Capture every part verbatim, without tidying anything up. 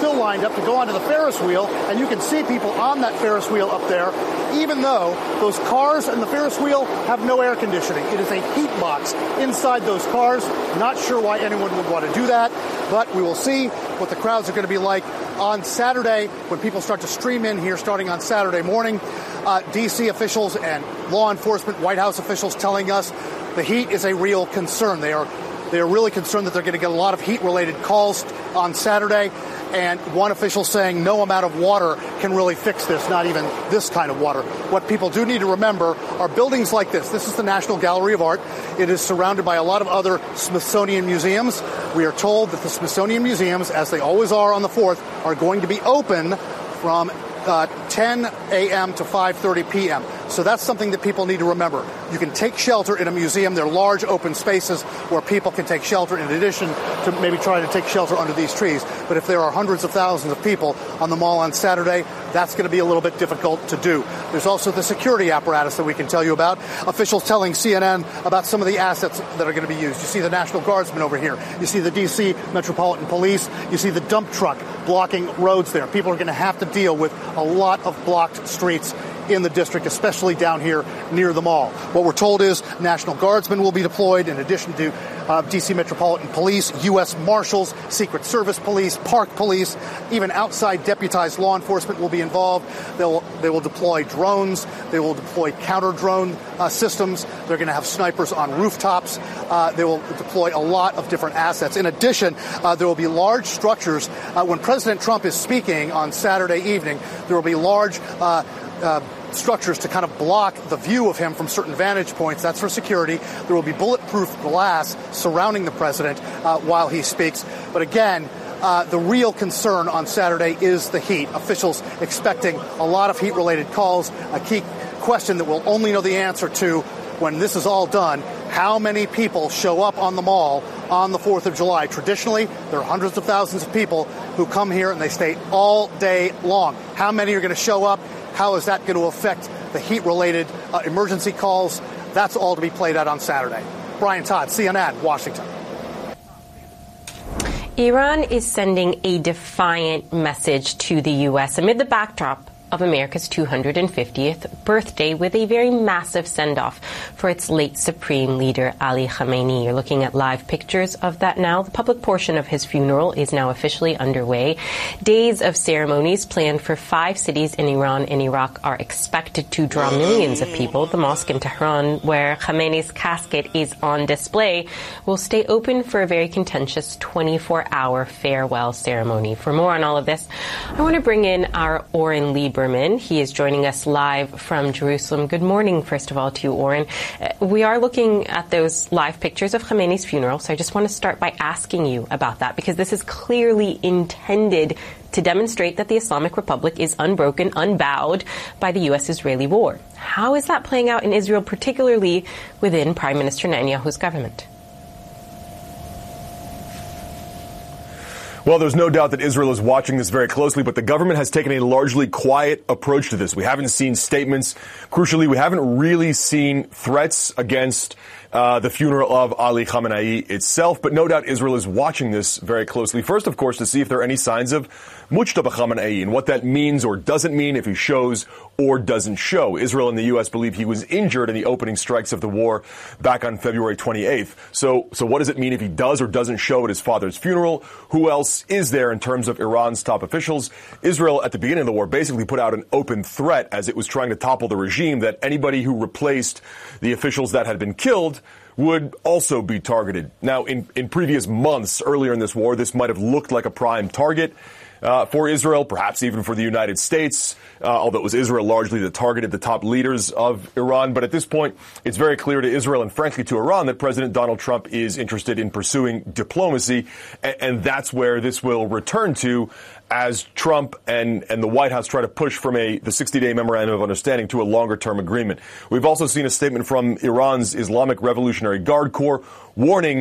still lined up to go onto the Ferris wheel, and you can see people on that Ferris wheel up there, even though those cars and the Ferris wheel have no air conditioning. It is a heat box inside those cars. Not sure why anyone would want to do that, but we will see what the crowds are going to be like on Saturday when people start to stream in here starting on Saturday morning. Uh, D C officials and law enforcement, White House officials telling us the heat is a real concern. They are They are really concerned that they're going to get a lot of heat-related calls on Saturday, and one official saying no amount of water can really fix this, not even this kind of water. What people do need to remember are buildings like this. This is the National Gallery of Art. It is surrounded by a lot of other Smithsonian museums. We are told that the Smithsonian museums, as they always are on the fourth, are going to be open from Uh, ten a.m. to five thirty p.m. So that's something that people need to remember. You can take shelter in a museum. They're large open spaces where people can take shelter in addition to maybe trying to take shelter under these trees. But if there are hundreds of thousands of people on the mall on Saturday, that's going to be a little bit difficult to do. There's also the security apparatus that we can tell you about. Officials telling C N N about some of the assets that are going to be used. You see the National Guardsmen over here. You see the D C Metropolitan Police. You see the dump truck blocking roads there. People are going to have to deal with a lot of blocked streets in the district, especially down here near the mall. What we're told is National Guardsmen will be deployed in addition to uh, D C Metropolitan Police, U S Marshals, Secret Service Police, Park Police, even outside deputized law enforcement will be involved. They'll, they will deploy drones. They will deploy counter-drone uh, systems. They're going to have snipers on rooftops. Uh, they will deploy a lot of different assets. In addition, uh, there will be large structures. Uh, when President Trump is speaking on Saturday evening, there will be large uh, uh, structures to kind of block the view of him from certain vantage points. That's for security. There will be bulletproof glass surrounding the president uh, while he speaks. But again, uh, the real concern on Saturday is the heat. Officials expecting a lot of heat-related calls. A key question that we'll only know the answer to when this is all done: how many people show up on the mall on the fourth of July? Traditionally, there are hundreds of thousands of people who come here and they stay all day long. How many are going to show up? How is that going to affect the heat-related uh, emergency calls? That's all to be played out on Saturday. Brian Todd, C N N, Washington. Iran is sending a defiant message to the U S amid the backdrop of America's two hundred fiftieth birthday, with a very massive send-off for its late Supreme Leader Ali Khamenei. You're looking at live pictures of that now. The public portion of his funeral is now officially underway. Days of ceremonies planned for five cities in Iran and Iraq are expected to draw millions of people. The mosque in Tehran, where Khamenei's casket is on display, will stay open for a very contentious twenty-four hour farewell ceremony. For more on all of this, I want to bring in our Oren Lieber. He is joining us live from Jerusalem. Good morning, first of all, to you, Oren. Uh, we are looking at those live pictures of Khamenei's funeral, so I just want to start by asking you about that, because this is clearly intended to demonstrate that the Islamic Republic is unbroken, unbowed by the U S-Israeli war. How is that playing out in Israel, particularly within Prime Minister Netanyahu's government? Well, there's no doubt that Israel is watching this very closely, but the government has taken a largely quiet approach to this. We haven't seen statements. Crucially, we haven't really seen threats against uh, the funeral of Ali Khamenei itself, but no doubt Israel is watching this very closely. First, of course, to see if there are any signs of Mujtaba Khamenei and what that means or doesn't mean, if he shows or doesn't show. Israel and the U S believe he was injured in the opening strikes of the war back on February twenty-eighth. So, so what does it mean if he does or doesn't show at his father's funeral? Who else is there in terms of Iran's top officials? Israel, at the beginning of the war, basically put out an open threat as it was trying to topple the regime that anybody who replaced the officials that had been killed would also be targeted. Now, in, in previous months, earlier in this war, this might have looked like a prime target Uh, for Israel, perhaps even for the United States, uh, although it was Israel largely that targeted the top leaders of Iran. But at this point, it's very clear to Israel and frankly to Iran that President Donald Trump is interested in pursuing diplomacy, and, and that's where this will return to as Trump and, and the White House try to push from a the sixty-day memorandum of understanding to a longer-term agreement. We've also seen a statement from Iran's Islamic Revolutionary Guard Corps warning,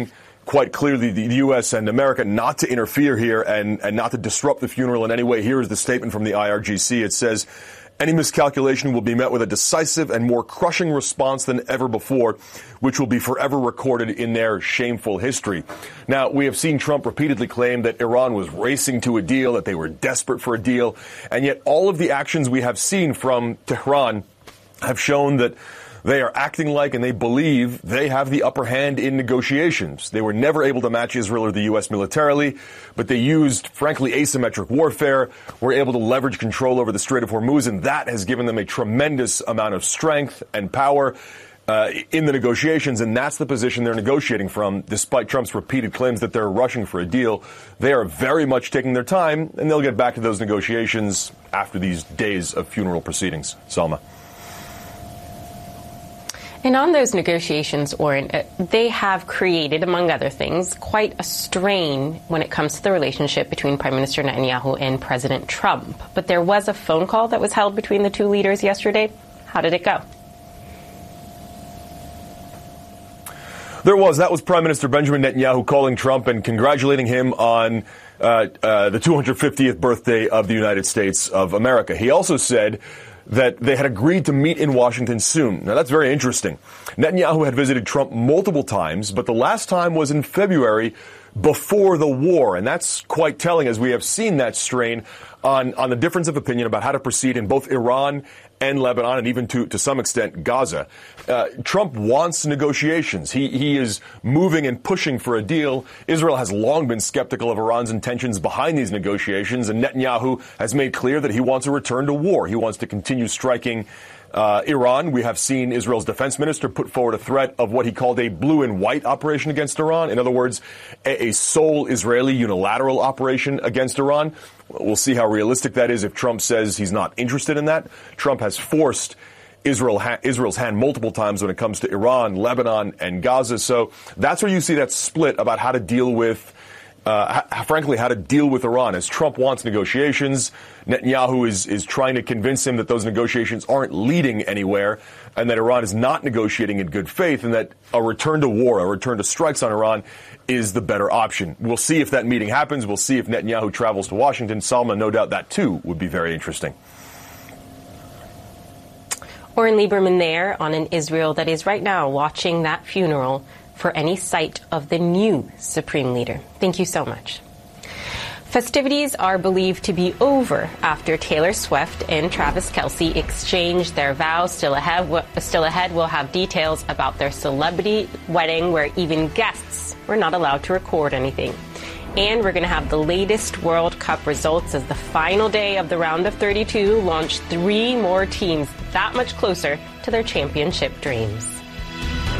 quite clearly the U S and America not to interfere here and, and not to disrupt the funeral in any way. Here is the statement from the I R G C. It says, any miscalculation will be met with a decisive and more crushing response than ever before, which will be forever recorded in their shameful history. Now, we have seen Trump repeatedly claim that Iran was racing to a deal, that they were desperate for a deal, and yet all of the actions we have seen from Tehran have shown that they are acting like and they believe they have the upper hand in negotiations. They were never able to match Israel or the U S militarily, but they used, frankly, asymmetric warfare, were able to leverage control over the Strait of Hormuz, and that has given them a tremendous amount of strength and power uh, in the negotiations, and that's the position they're negotiating from, despite Trump's repeated claims that they're rushing for a deal. They are very much taking their time, and they'll get back to those negotiations after these days of funeral proceedings. Salma. And on those negotiations, Oren, they have created, among other things, quite a strain when it comes to the relationship between Prime Minister Netanyahu and President Trump. But there was a phone call that was held between the two leaders yesterday. How did it go? There was. That was Prime Minister Benjamin Netanyahu calling Trump and congratulating him on uh, uh, the two hundred fiftieth birthday of the United States of America. He also said that they had agreed to meet in Washington soon. Now, that's very interesting. Netanyahu had visited Trump multiple times, but the last time was in February before the war, and that's quite telling as we have seen that strain on, on the difference of opinion about how to proceed in both Iran and Lebanon, and even to, to some extent Gaza. Uh, Trump wants negotiations. He, he is moving and pushing for a deal. Israel has long been skeptical of Iran's intentions behind these negotiations, and Netanyahu has made clear that he wants a return to war. He wants to continue striking Uh, Iran. We have seen Israel's defense minister put forward a threat of what he called a blue and white operation against Iran. In other words, a, a sole Israeli unilateral operation against Iran. We'll see how realistic that is if Trump says he's not interested in that. Trump has forced Israel ha- Israel's hand multiple times when it comes to Iran, Lebanon, and Gaza. So that's where you see that split about how to deal with Uh, frankly, how to deal with Iran. As Trump wants negotiations, Netanyahu is, is trying to convince him that those negotiations aren't leading anywhere and that Iran is not negotiating in good faith and that a return to war, a return to strikes on Iran is the better option. We'll see if that meeting happens. We'll see if Netanyahu travels to Washington. Salma, no doubt that, too, would be very interesting. Oren Lieberman there on an Israel that is right now watching that funeral for any sight of the new Supreme Leader. Thank you so much. Festivities are believed to be over after Taylor Swift and Travis Kelce exchanged their vows. Still ahead, still ahead, we'll have details about their celebrity wedding where even guests were not allowed to record anything. And we're going to have the latest World Cup results as the final day of the round of thirty-two launched three more teams that much closer to their championship dreams.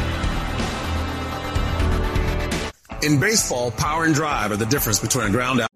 In baseball, power and drive are the difference between a ground out